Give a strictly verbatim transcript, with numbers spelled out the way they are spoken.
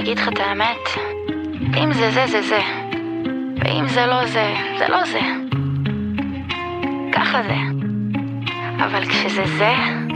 אגיד לך את האמת, אם זה זה זה זה, ואם זה לא זה, זה לא זה. ככה זה. אבל כשזה זה,